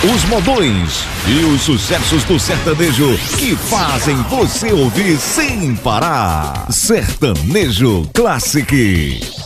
os modões e os sucessos do sertanejo que fazem você ouvir sem parar. Sertanejo Classic.